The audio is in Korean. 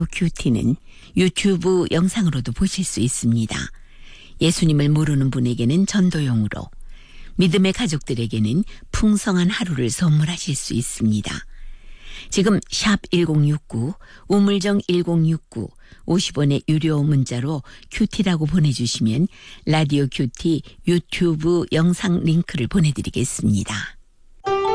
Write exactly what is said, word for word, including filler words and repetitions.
큐티는 유튜브 영상으로도 보실 수 있습니다. 예수님을 모르는 분에게는 전도용으로, 믿음의 가족들에게는 풍성한 하루를 선물하실 수 있습니다. 지금 샵 일공육구, 우물정 일공육구, 오십 원의 유료 문자로 큐티라고 보내주시면 라디오 큐티 유튜브 영상 링크를 보내드리겠습니다.